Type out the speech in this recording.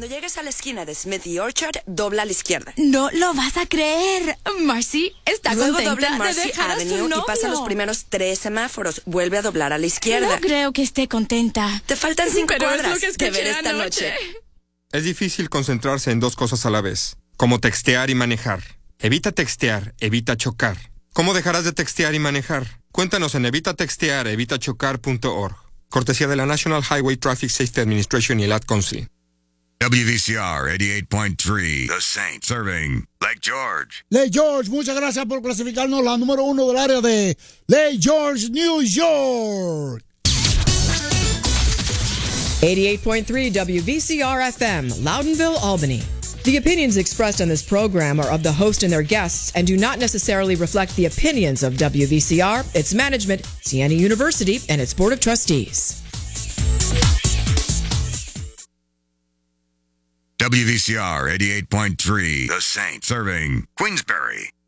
Cuando llegues a la esquina de Smith y Orchard, dobla a la izquierda. No lo vas a creer. Marcy está Luego contenta dobla en Marcy de dejar a su Avenue novio. y pasa los primeros 3 semáforos. Vuelve a doblar a la izquierda. No creo que esté contenta. Te faltan 5 Pero es cuadras lo que escuché de ver esta anoche. noche. Es difícil concentrarse en 2 cosas a la vez, como textear y manejar. Evita textear, evita chocar. ¿Cómo dejarás de textear y manejar? Cuéntanos en evitatextear.evitachocar.org. Cortesía de la National Highway Traffic Safety Administration y el Ad Council. WVCR 88.3, The Saint, serving Lake George. Lake George, muchas gracias por clasificarnos la número 1 del área de Lake George, New York. 88.3 WVCR FM, Loudonville, Albany. The opinions expressed on this program are of the host and their guests and do not necessarily reflect the opinions of WVCR, its management, Siena University, and its Board of Trustees. WVCR 88.3, The Saint, serving Queensbury.